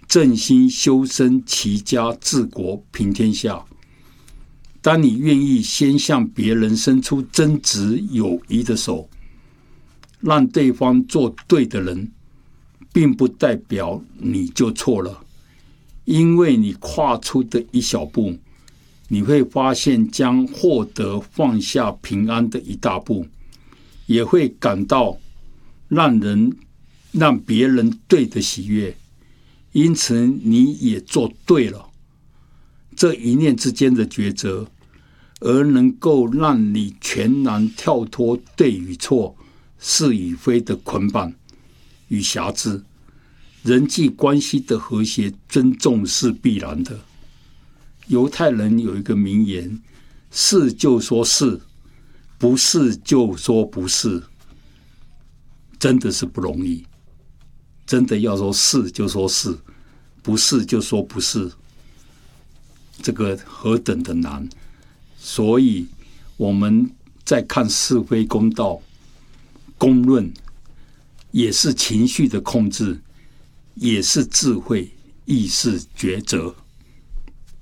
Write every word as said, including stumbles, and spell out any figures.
正心修身齐家治国平天下。当你愿意先向别人伸出真挚友谊的手，让对方做对的人，并不代表你就错了，因为你跨出的一小步，你会发现将获得放下平安的一大步，也会感到让人让别人对的喜悦，因此你也做对了这一念之间的抉择，而能够让你全然跳脱对与错、是与非的捆绑与辖制。人际关系的和谐尊重是必然的。犹太人有一个名言，是就说是，不是就说不是，真的是不容易。真的要说是就说是，不是就说不是，这个何等的难。所以我们在看是非公道公论，也是情绪的控制，也是智慧，亦是抉择。